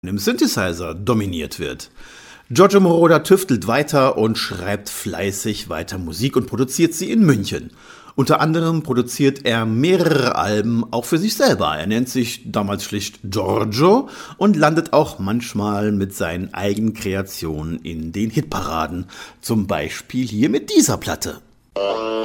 einem Synthesizer dominiert wird. Giorgio Moroder tüftelt weiter und schreibt fleißig weiter Musik und produziert sie in München. Unter anderem produziert er mehrere Alben auch für sich selber. Er nennt sich damals schlicht Giorgio und landet auch manchmal mit seinen eigenen Kreationen in den Hitparaden. Zum Beispiel hier mit dieser Platte.